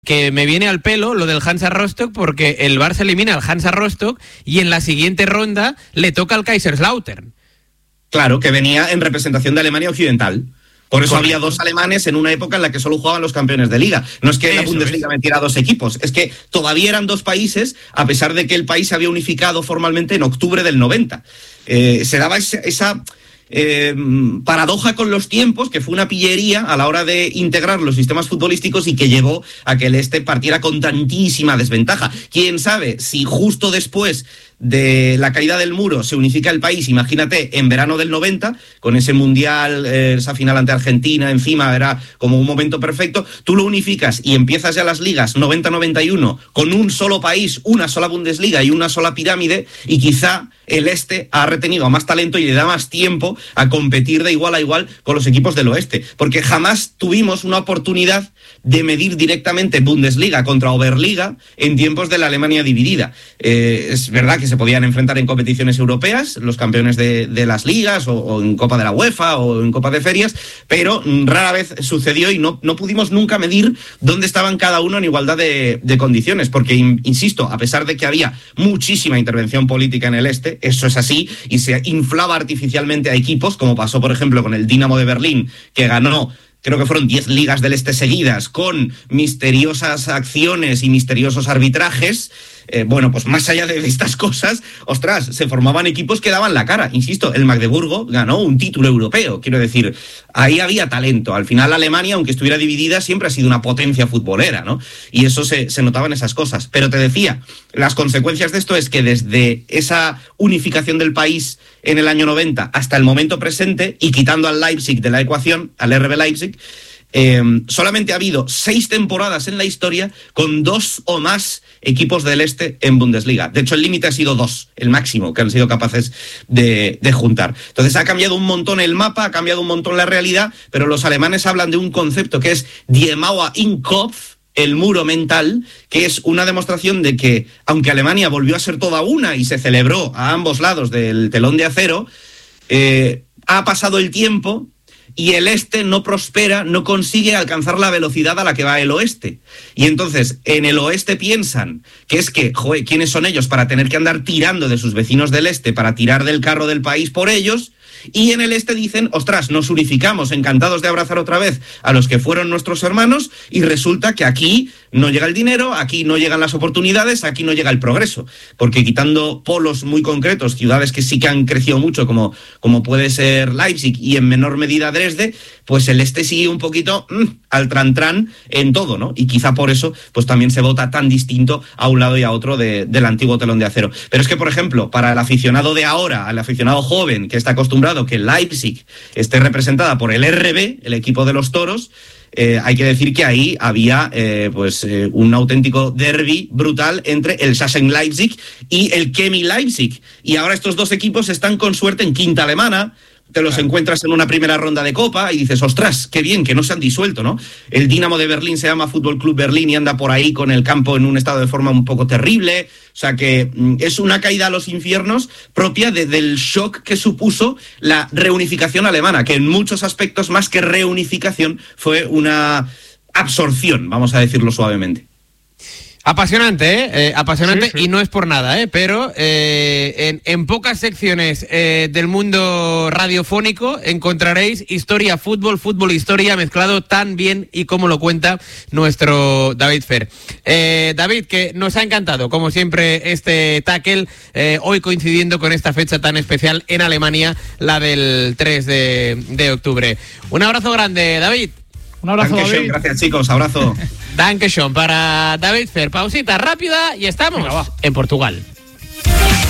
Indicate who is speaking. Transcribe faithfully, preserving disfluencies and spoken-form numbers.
Speaker 1: que me viene al pelo lo del Hansa Rostock, porque el Barça elimina al Hansa Rostock y en la siguiente ronda le toca al Kaiserslautern.
Speaker 2: Claro, que venía en representación de Alemania Occidental. Por eso
Speaker 1: Correcto.
Speaker 2: había dos alemanes en una época en la que solo jugaban los campeones de liga. No es que la
Speaker 1: Eso
Speaker 2: Bundesliga
Speaker 1: es.
Speaker 2: metiera dos equipos, es que todavía eran dos países, a pesar de que el país se había unificado formalmente en octubre del noventa. Eh, se daba esa... esa Eh, paradoja con los tiempos, que fue una pillería a la hora de integrar los sistemas futbolísticos y que llevó a que el este partiera con tantísima desventaja. Quién sabe si justo después de la caída del muro se unifica el país, imagínate, en verano del noventa, con ese mundial, eh, esa final ante Argentina, encima era como un momento perfecto, tú lo unificas y empiezas ya las ligas noventa noventa y uno con un solo país, una sola Bundesliga y una sola pirámide, y quizá el este ha retenido a más talento y le da más tiempo a competir de igual a igual con los equipos del oeste, porque jamás tuvimos una oportunidad de medir directamente Bundesliga contra Oberliga en tiempos de la Alemania dividida. Eh, es verdad que se podían enfrentar en competiciones europeas, los campeones de, de las ligas, o, o en Copa de la UEFA, o en Copa de Ferias, pero rara vez sucedió y no, no pudimos nunca medir dónde estaban cada uno en igualdad de, de condiciones, porque, in, insisto, a pesar de que había muchísima intervención política en el este, eso es así, y se inflaba artificialmente a equipos, como pasó, por ejemplo, con el Dinamo de Berlín, que ganó, creo que fueron diez ligas del este seguidas, con misteriosas acciones y misteriosos arbitrajes. Eh, bueno, pues más allá de estas cosas, ostras, se formaban equipos que daban la cara. Insisto, el Magdeburgo ganó un título europeo, quiero decir, ahí había talento. Al final Alemania, aunque estuviera dividida, siempre ha sido una potencia futbolera, ¿no? Y eso se, se notaba en esas cosas. Pero te decía, las consecuencias de esto es que desde esa unificación del país en el año noventa hasta el momento presente, y quitando al Leipzig de la ecuación, al R B Leipzig, Eh, solamente ha habido seis temporadas en la historia con dos o más equipos del este en Bundesliga. De hecho, el límite ha sido dos, el máximo que han sido capaces de, de juntar. Entonces ha cambiado un montón el mapa, ha cambiado un montón la realidad, pero los alemanes hablan de un concepto que es Die Mauer im Kopf, el muro mental, que es una demostración de que, aunque Alemania volvió a ser toda una y se celebró a ambos lados del telón de acero, eh, ha pasado el tiempo y el este no prospera, no consigue alcanzar la velocidad a la que va el oeste. Y entonces, en el oeste piensan que es que, joder, ¿quiénes son ellos para tener que andar tirando de sus vecinos del este, para tirar del carro del país por ellos? Y en el este dicen, ostras, nos unificamos, encantados de abrazar otra vez a los que fueron nuestros hermanos, y resulta que aquí no llega el dinero, aquí no llegan las oportunidades, aquí no llega el progreso. Porque quitando polos muy concretos, ciudades que sí que han crecido mucho, como, como puede ser Leipzig y en menor medida Dresde, pues el este sigue un poquito mmm, al tran-tran en todo, ¿no? Y quizá por eso pues también se vota tan distinto a un lado y a otro de, del antiguo telón de acero. Pero es que, por ejemplo, para el aficionado de ahora, al aficionado joven que está acostumbrado que Leipzig esté representada por el R B, el equipo de los toros, eh, hay que decir que ahí había eh, pues eh, un auténtico derbi brutal entre el Sachsen-Leipzig y el Chemie-Leipzig. Y ahora estos dos equipos están con suerte en quinta alemana. Te los claro. encuentras en una primera ronda de Copa y dices, ostras, qué bien, que no se han disuelto, ¿no? El Dinamo de Berlín se llama Fútbol Club Berlín y anda por ahí con el campo en un estado de forma un poco terrible. O sea que mm, es una caída a los infiernos propia de, del shock que supuso la reunificación alemana, que en muchos aspectos, más que reunificación, fue una absorción, vamos a decirlo suavemente.
Speaker 1: Apasionante, ¿eh? eh apasionante, sí, sí. Y no es por nada, ¿eh? Pero eh, en, en pocas secciones eh, del mundo radiofónico encontraréis historia, fútbol, fútbol, historia mezclado tan bien y como lo cuenta nuestro David Fer. Eh, David, que nos ha encantado, como siempre, este tackle, eh, hoy coincidiendo con esta fecha tan especial en Alemania, la del tres de octubre. Un abrazo grande, David.
Speaker 3: Un abrazo,
Speaker 2: Danke
Speaker 3: David.
Speaker 2: schön, gracias, chicos. Abrazo.
Speaker 1: Danke schön para David Fer. Pausita rápida y estamos Venga, en Portugal.